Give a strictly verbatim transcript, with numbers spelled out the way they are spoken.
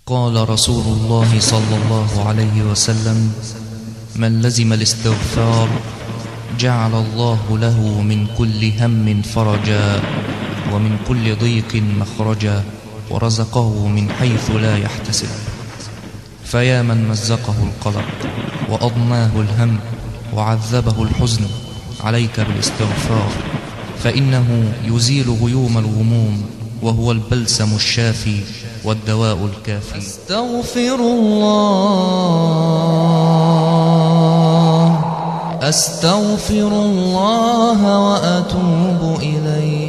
قال رسول الله صلى الله عليه وسلم: من لزم الاستغفار جعل الله له من كل هم فرجا، ومن كل ضيق مخرجا، ورزقه من حيث لا يحتسب. فيا من مزقه القلق وأضناه الهم وعذبه الحزن، عليك بالاستغفار، فإنه يزيل غيوم الغموم، وهو البلسم الشافي والدواء الكافي. أستغفر الله أستغفر الله وأتوب إليه.